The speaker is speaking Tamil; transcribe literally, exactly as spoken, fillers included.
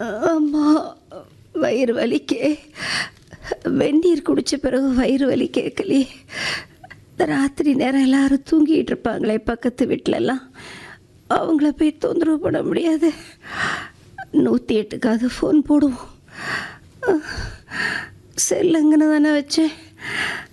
அம்மா, வயிறு வலிக்கே. வெந்நீர் குடித்த பிறகு வயிறு வலி கேட்கலையே. ராத்திரி நேரம் எல்லாரும் தூங்கிட்டு இருப்பாங்களே பக்கத்து வீட்டிலலாம், அவங்கள போய் தொந்தரவு பண்ண முடியாது. நூற்றி எட்டுக்காவது ஃபோன் போடுவோம். செல்லங்கன்னு தானே வச்சேன்.